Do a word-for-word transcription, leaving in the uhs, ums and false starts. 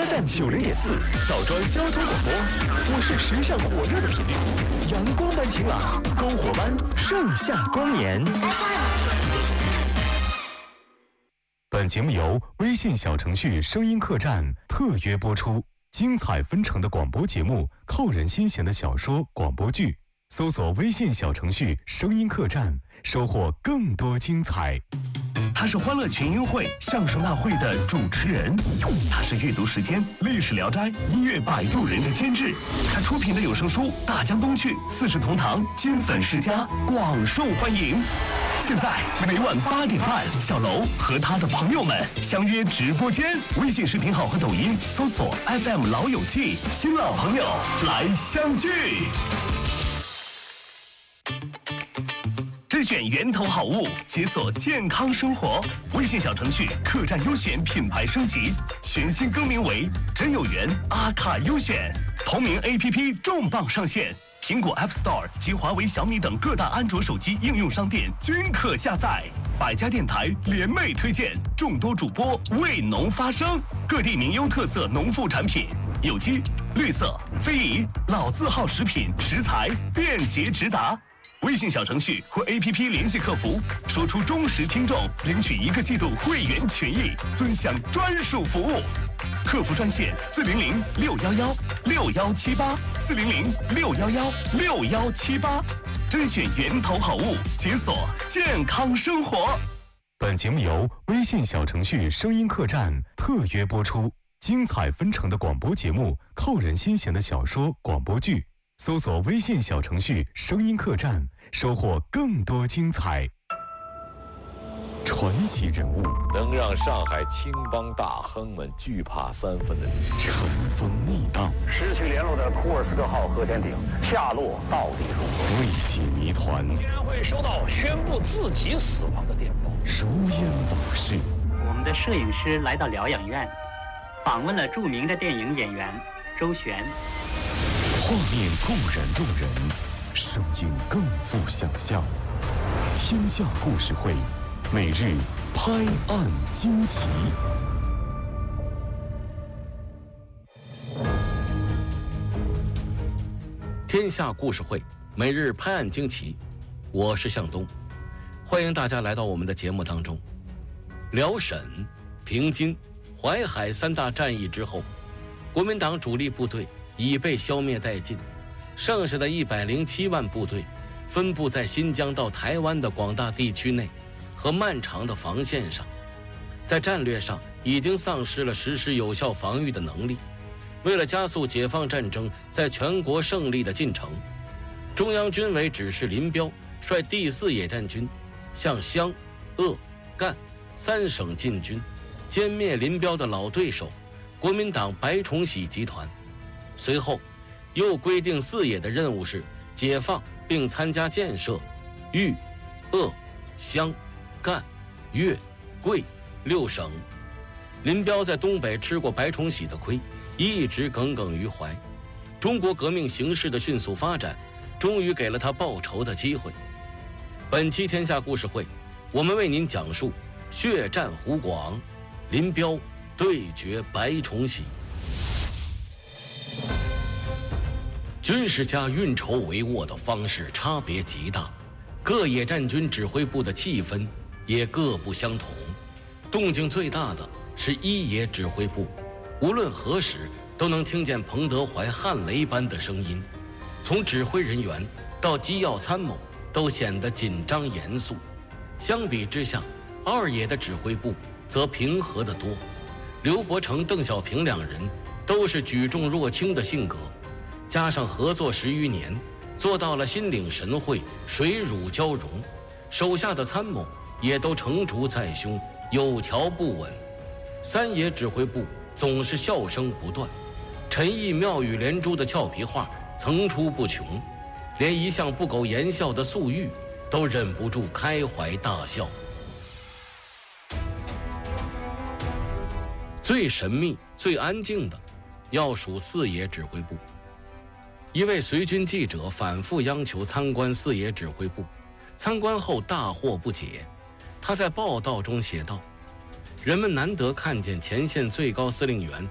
F M 九零点四，枣庄交通广播。我是时尚火热的频率，阳光般晴朗，篝火般盛夏光年。本节目由微信小程序声音客栈特约播出，精彩纷呈的广播节目，扣人心弦的小说、广播剧，搜索微信小程序声音客栈，收获更多精彩。 他是欢乐群英会相声大会的主持人，他是阅读时间历史聊斋音乐摆渡人的监制，他出品的有声书《大江东去》四世同堂金粉世家广受欢迎。现在每晚八点半，小楼和他的朋友们相约直播间，微信视频号和抖音搜索 F M 老友记，新老朋友来相聚。甄选源头好物，解锁健康生活。微信小程序客栈优选品牌升级，全新更名为真有缘阿卡优选。同名 A P P 重磅上线，苹果 App Store 及华为、小米等各大安卓手机应用商店均可下载。百家电台联袂推荐，众多主播为农发声，各地名优特色农副产品，有机、绿色、非遗、老字号食品食材便捷直达。微信小程序或 A P P 联系客服，说出忠实听众，领取一个季度会员权益，尊享专属服务。客服专线四零零六幺幺六幺七八四零零六幺幺六幺七八，甄选源头好物，解锁健康生活。 本节目由微信小程序声音客栈特约播出，精彩纷呈的广播节目，扣人心弦的小说、广播剧，搜索微信小程序声音客栈，收获更多精彩。传奇人物， 能让上海青帮大亨们惧怕三分的人， 乘风逆荡， 失去联络的库尔斯克号核潜艇下落到底如何？ 未解谜团， 竟然会收到宣布自己死亡的电报， 如烟往事。 我们的摄影师来到疗养院，访问了著名的电影演员周璇。 画面固然动人，声音更富想象。天下故事会，每日拍案惊奇。 天下故事会，每日拍案惊奇。我是向东，欢迎大家来到我们的节目当中。辽沈、平津、淮海三大战役之后，国民党主力部队已被消灭殆尽，剩下的一百零七万部队分布在新疆到台湾的广大地区内和漫长的防线上，在战略上已经丧失了实施有效防御的能力。为了加速解放战争在全国胜利的进程，中央军委指示林彪率第四野战军向湘、鄂、赣三省进军，歼灭林彪的老对手国民党白崇禧集团。随后又规定四野的任务是解放并参加建设豫、鄂、湘、赣、粤、桂六省。林彪在东北吃过白崇禧的亏，一直耿耿于怀。中国革命形势的迅速发展终于给了他报仇的机会。本期天下故事会，我们为您讲述血战湖广，林彪对决白崇禧。军事家运筹帷幄的方式差别极大，各野战军指挥部的气氛也各不相同。动静最大的是一野指挥部，无论何时都能听见彭德怀撼雷般的声音，从指挥人员到机要参谋都显得紧张严肃。相比之下，二野的指挥部则平和得多。刘伯承、邓小平两人都是举重若轻的性格，加上合作十余年，做到了心领神会、水乳交融，手下的参谋也都成竹在胸，有条不紊。三野指挥部总是笑声不断，陈毅妙语连珠的俏皮话层出不穷，连一向不苟言笑的粟裕都忍不住开怀大笑。最神秘、最安静的，要数四野指挥部。一位随军记者反复央求参观四野指挥部，参观后大惑不解。他在报道中写道：人们难得看见前线最高司令员